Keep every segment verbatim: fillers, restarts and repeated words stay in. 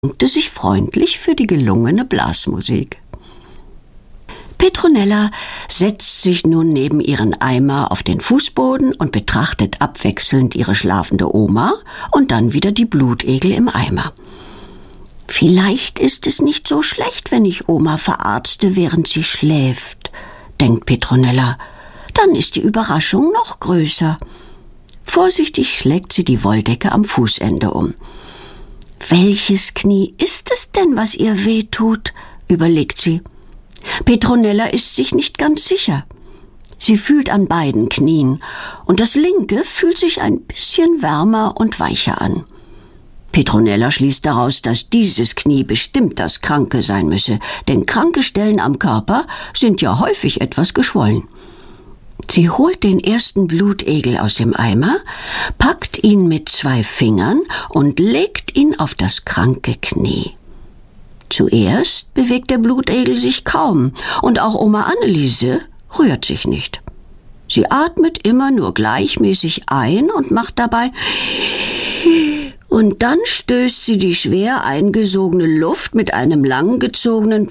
bedankte sich freundlich für die gelungene Blasmusik. Petronella setzt sich nun neben ihren Eimer auf den Fußboden und betrachtet abwechselnd ihre schlafende Oma und dann wieder die Blutegel im Eimer. »Vielleicht ist es nicht so schlecht, wenn ich Oma verarzte, während sie schläft«, denkt Petronella. »Dann ist die Überraschung noch größer.« Vorsichtig schlägt sie die Wolldecke am Fußende um. »Welches Knie ist es denn, was ihr wehtut?«, überlegt sie. Petronella ist sich nicht ganz sicher. Sie fühlt an beiden Knien und das linke fühlt sich ein bisschen wärmer und weicher an. Petronella schließt daraus, dass dieses Knie bestimmt das Kranke sein müsse, denn kranke Stellen am Körper sind ja häufig etwas geschwollen. Sie holt den ersten Blutegel aus dem Eimer, packt ihn mit zwei Fingern und legt ihn auf das kranke Knie. Zuerst bewegt der Blutegel sich kaum und auch Oma Anneliese rührt sich nicht. Sie atmet immer nur gleichmäßig ein und macht dabei... Und dann stößt sie die schwer eingesogene Luft mit einem langgezogenen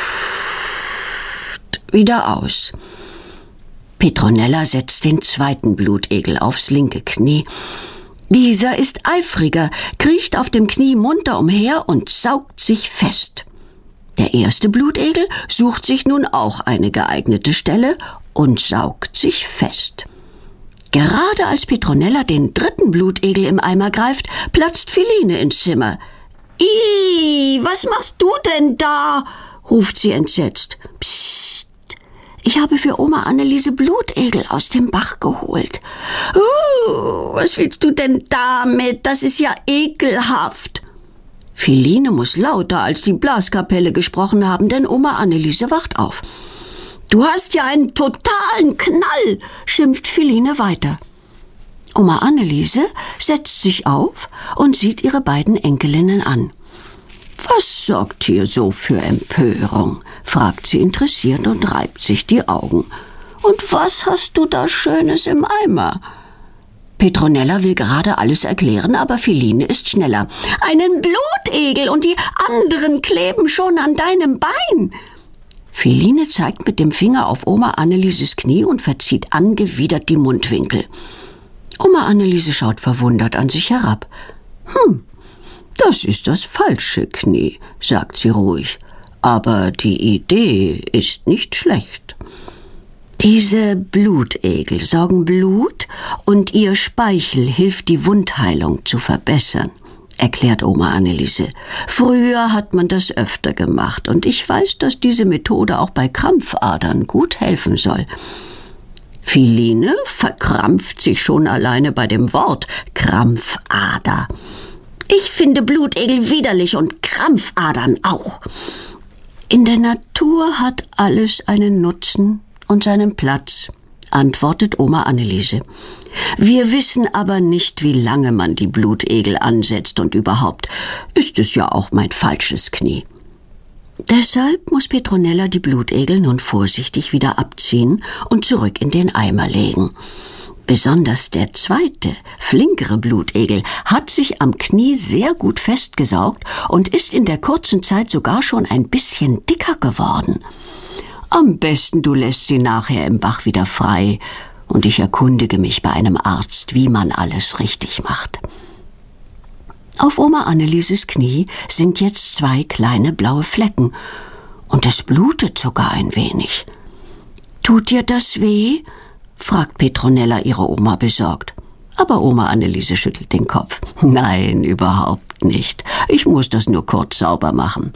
wieder aus. Petronella setzt den zweiten Blutegel aufs linke Knie. Dieser ist eifriger, kriecht auf dem Knie munter umher und saugt sich fest. Der erste Blutegel sucht sich nun auch eine geeignete Stelle und saugt sich fest. Gerade als Petronella den dritten Blutegel im Eimer greift, platzt Philine ins Zimmer. »Ih, was machst du denn da?«, ruft sie entsetzt. »Psst, ich habe für Oma Anneliese Blutegel aus dem Bach geholt.« »Uh, was willst du denn damit? Das ist ja ekelhaft.« Philine muss lauter als die Blaskapelle gesprochen haben, denn Oma Anneliese wacht auf. »Du hast ja einen totalen Knall«, schimpft Philine weiter. Oma Anneliese setzt sich auf und sieht ihre beiden Enkelinnen an. »Was sorgt hier so für Empörung?«, fragt sie interessiert und reibt sich die Augen. »Und was hast du da Schönes im Eimer?« Petronella will gerade alles erklären, aber Philine ist schneller. »Einen Blutegel und die anderen kleben schon an deinem Bein.« Philine zeigt mit dem Finger auf Oma Annelieses Knie und verzieht angewidert die Mundwinkel. Oma Anneliese schaut verwundert an sich herab. »Hm, das ist das falsche Knie«, sagt sie ruhig. »Aber die Idee ist nicht schlecht.« Diese Blutegel saugen Blut und ihr Speichel hilft, die Wundheilung zu verbessern, erklärt Oma Anneliese. »Früher hat man das öfter gemacht und ich weiß, dass diese Methode auch bei Krampfadern gut helfen soll.« Philine verkrampft sich schon alleine bei dem Wort Krampfader. »Ich finde Blutegel widerlich und Krampfadern auch.« »In der Natur hat alles einen Nutzen und seinen Platz«, antwortet Oma Anneliese. »Wir wissen aber nicht, wie lange man die Blutegel ansetzt und überhaupt ist es ja auch mein falsches Knie.« Deshalb muss Petronella die Blutegel nun vorsichtig wieder abziehen und zurück in den Eimer legen. Besonders der zweite, flinkere Blutegel hat sich am Knie sehr gut festgesaugt und ist in der kurzen Zeit sogar schon ein bisschen dicker geworden. Am besten du lässt sie nachher im Bach wieder frei und ich erkundige mich bei einem Arzt, wie man alles richtig macht. Auf Oma Annelieses Knie sind jetzt zwei kleine blaue Flecken und es blutet sogar ein wenig. »Tut dir das weh?«, fragt Petronella ihre Oma besorgt. Aber Oma Anneliese schüttelt den Kopf. »Nein, überhaupt nicht. Ich muss das nur kurz sauber machen.«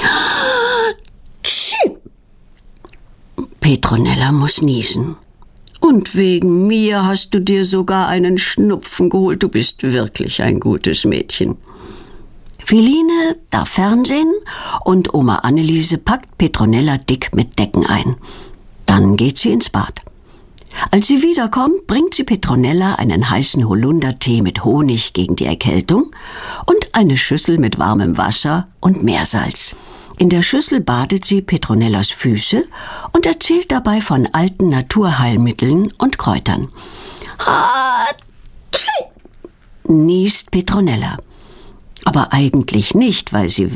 Petronella muss niesen. »Und wegen mir hast du dir sogar einen Schnupfen geholt. Du bist wirklich ein gutes Mädchen.« Philine darf fernsehen und Oma Anneliese packt Petronella dick mit Decken ein. Dann geht sie ins Bad. Als sie wiederkommt, bringt sie Petronella einen heißen Holundertee mit Honig gegen die Erkältung und eine Schüssel mit warmem Wasser und Meersalz. In der Schüssel badet sie Petronellas Füße und erzählt dabei von alten Naturheilmitteln und Kräutern. »Hatschi«, niest Petronella. Aber eigentlich nicht, weil sie